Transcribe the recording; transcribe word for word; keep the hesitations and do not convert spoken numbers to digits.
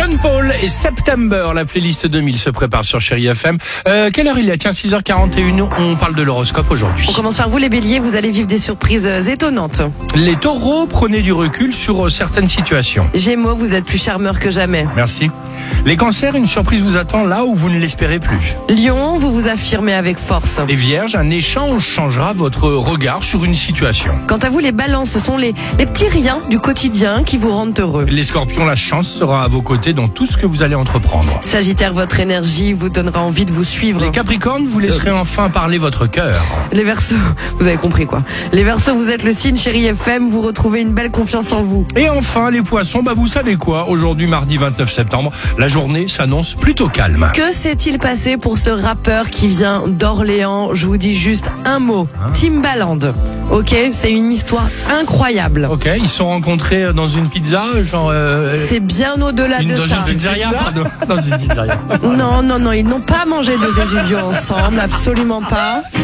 Sean Paul et September, la playlist deux mille se prépare sur Chérie F M. Euh, quelle heure il est? Tiens, six heures quarante et une, on parle de l'horoscope aujourd'hui. On commence par vous les béliers, vous allez vivre des surprises étonnantes. Les taureaux, prenez du recul sur certaines situations. Gémeaux, vous êtes plus charmeur que jamais. Merci. Les cancers, une surprise vous attend là où vous ne l'espérez plus. Lion, vous vous affirmez avec force. Les vierges, un échange changera votre regard sur une situation. Quant à vous les balances, ce sont les, les petits riens du quotidien qui vous rendent heureux. Les scorpions, la chance sera à vos côtés dans tout ce que vous allez entreprendre. Sagittaire, votre énergie vous donnera envie de vous suivre. Les capricornes, vous laisserez enfin parler votre cœur. Les verseaux, vous avez compris quoi. Les verseaux, vous êtes le signe Chérie F M, vous retrouvez une belle confiance en vous. Et enfin, les poissons, bah vous savez quoi, aujourd'hui mardi vingt-neuf septembre, la journée s'annonce plutôt calme. Que s'est-il passé pour ce rappeur qui vient d'Orléans? Je vous dis juste un mot, Hein Timbaland. Ok, c'est une histoire incroyable. Ok, ils se sont rencontrés dans une pizza, genre... Euh, C'est bien au-delà une, de dans ça. une pizzeria, pardon. Dans une pizzeria. Non, non, non, ils n'ont pas mangé de Vesuvio ensemble, absolument pas.